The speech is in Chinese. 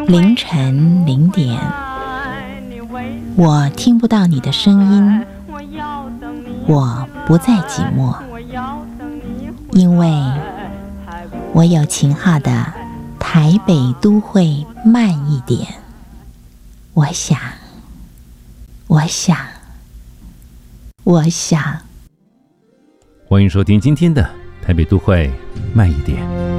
凌晨0点，我听不到你的声音，我不再寂寞，因为我有秦昊的台北都会慢一点。我想， 欢迎收听今天的台北都会慢一点。